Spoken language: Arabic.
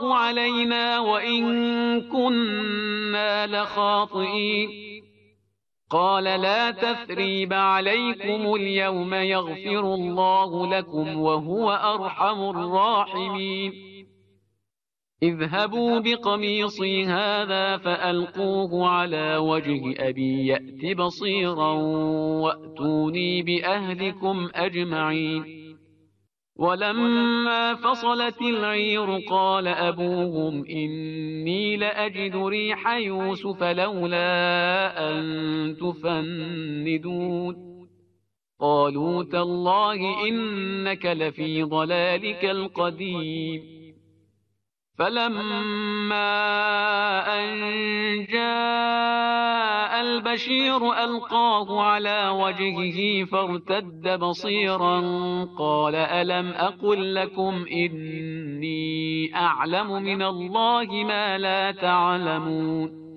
الله علينا وإن كنا لخاطئين. قال لا تثريب عليكم اليوم يغفر الله لكم وهو أرحم الراحمين. اذهبوا بقميصي هذا فألقوه على وجه أبي يأت بصيرا وأتوني بأهلكم أجمعين. ولما فصلت العير قال أبوهم إني لأجد ريح يوسف لولا أن تفندون. قالوا تالله إنك لفي ضلالك القديم. فلما أن جاء البشير ألقاه على وجهه فارتد بصيرا قال ألم أقل لكم إني أعلم من الله ما لا تعلمون.